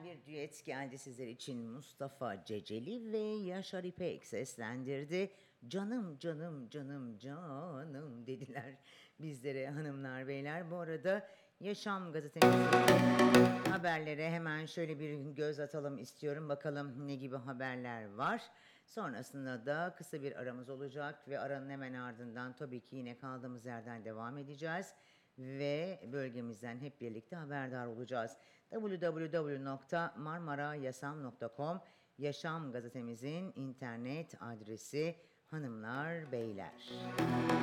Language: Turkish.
bir düet geldi sizler için. Mustafa Ceceli ve Yaşar İpek seslendirdi. Canım canım canım canım dediler bizlere hanımlar beyler. Bu arada Yaşam gazetemizin haberlere hemen şöyle bir göz atalım istiyorum. Bakalım ne gibi haberler var. Sonrasında da kısa bir aramız olacak ve aranın hemen ardından tabii ki yine kaldığımız yerden devam edeceğiz ve bölgemizden hep birlikte haberdar olacağız. www.marmarayasam.com Yaşam gazetemizin internet adresi hanımlar beyler.